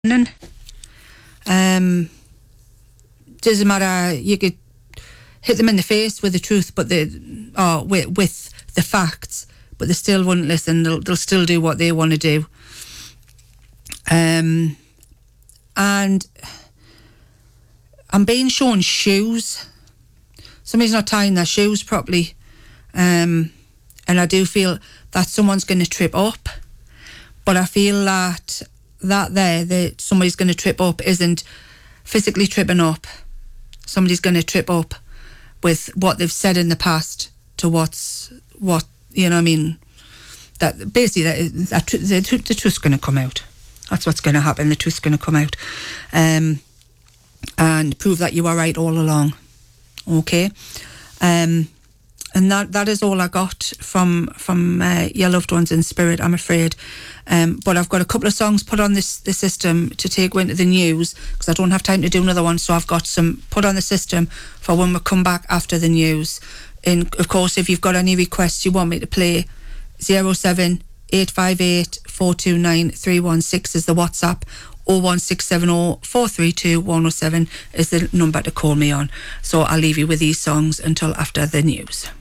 Doesn't matter, you could hit them in the face with the truth, but with the facts, but they still wouldn't listen. They'll still do what they want to do. And I'm being shown shoes. Somebody's not tying their shoes properly. And I do feel that someone's going to trip up. But I feel that somebody's going to trip up isn't physically tripping up. Somebody's going to trip up with what they've said in the past to what you know what I mean. That basically the truth's going to come out. That's what's going to happen. The truth's going to come out, and prove that you were right all along. Okay, and that is all I got from your loved ones in spirit, I'm afraid. But I've got a couple of songs put on the system to take into the news, because I don't have time to do another one. So I've got some put on the system for when we come back after the news. And of course, if you've got any requests you want me to play, 07858 429 316 is the WhatsApp. 01670 432 107 is the number to call me on. So I'll leave you with these songs until after the news.